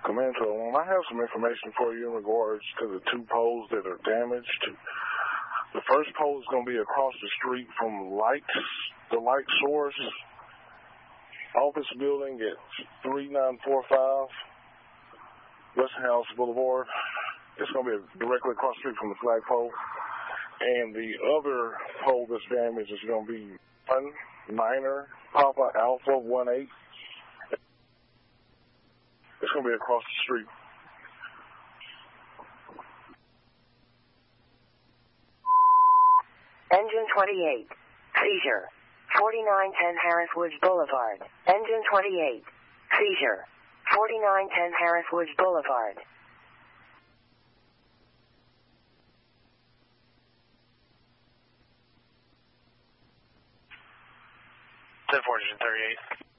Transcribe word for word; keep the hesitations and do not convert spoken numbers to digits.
Command to Alarm, I have some information for you in regards to the two poles that are damaged. The first pole is going to be across the street from lights, the light source, office building at three nine four five Westinghouse Boulevard. It's going to be directly across the street from the flagpole. And the other pole that's damaged is going to be one Niner Papa Alpha one eight. It's going to be across the street. Engine twenty-eight, seizure, forty-nine ten Harris Woods Boulevard. Engine twenty-eight, seizure, forty-nine ten Harris Woods Boulevard. ten four, Engine thirty-eight.